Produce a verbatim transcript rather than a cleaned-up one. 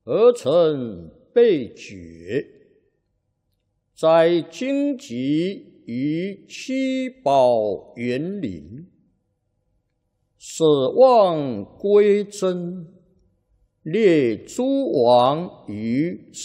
而成被绝，在荆棘于七宝园林，舍望归真，列诸王于